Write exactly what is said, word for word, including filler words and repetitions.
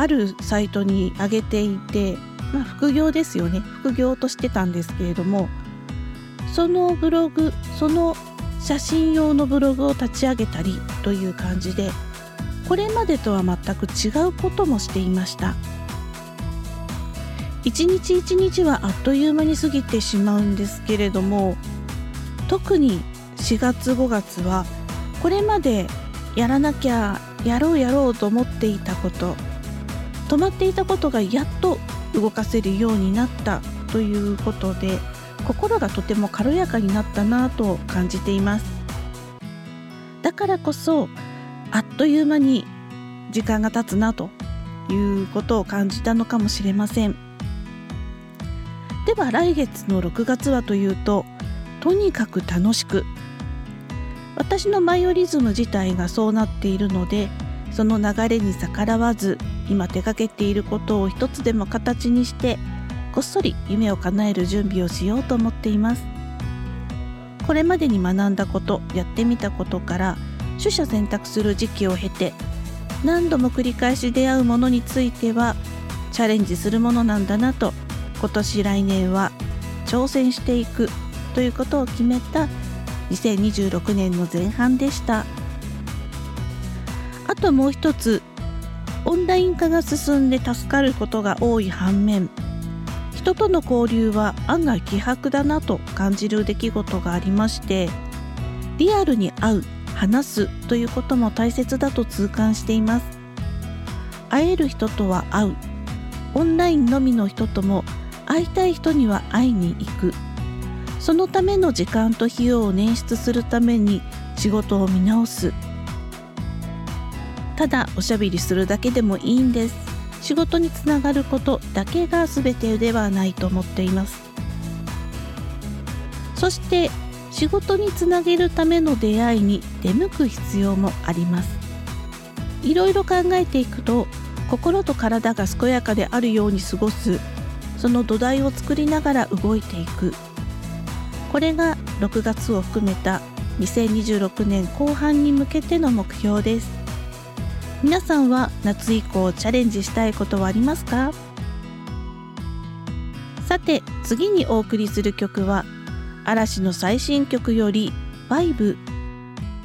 あるサイトに上げていて、まあ、副業ですよね。副業としてたんですけれども、そのブログ、その写真用のブログを立ち上げたりという感じで、これまでとは全く違うこともしていました。一日一日はあっという間に過ぎてしまうんですけれども、特にしがつごがつはこれまでやらなきゃやろうやろうと思っていたこと、止まっていたことがやっと動かせるようになったということで、心がとても軽やかになったなと感じています。だからこそあっという間に時間が経つなということを感じたのかもしれません。では来月のろくがつはというと、とにかく楽しく、私のバイオリズム自体がそうなっているので、その流れに逆らわず、今手掛けていることを一つでも形にしてこっそり夢を叶える準備をしようと思っています。これまでに学んだこと、やってみたことから取捨選択する時期を経て、何度も繰り返し出会うものについてはチャレンジするものなんだなと、今年来年は挑戦していくということを決めたにせんにじゅうろくねんの前半でした。あともう一つ、オンライン化が進んで助かることが多い反面、人との交流は案外希薄だなと感じる出来事がありまして、リアルに会う、話すということも大切だと痛感しています。会える人とは会う、オンラインのみの人とも会いたい人には会いに行く、そのための時間と費用を捻出するために仕事を見直す。ただおしゃべりするだけでもいいんです。仕事につながることだけが全てではないと思っています。そして仕事につなげるための出会いに出向く必要もあります。いろいろ考えていくと、心と体が健やかであるように過ごす、その土台を作りながら動いていく。これがろくがつを含めたにせんにじゅうろくねんこう半に向けての目標です。皆さんは夏以降チャレンジしたいことはありますか？さて次にお送りする曲は、嵐の最新曲よりバイブ